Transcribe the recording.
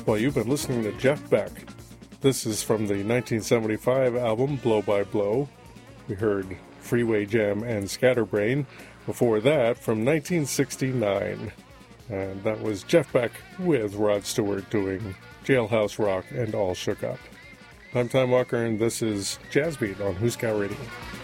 Well, you've been listening to Jeff Beck. This is from the 1975 album Blow by Blow. We heard Freeway Jam and Scatterbrain. Before that, from 1969. And that was Jeff Beck with Rod Stewart doing Jailhouse Rock and All Shook Up. I'm Time Walker, and this is Jazz Beat on Who's Got Radio.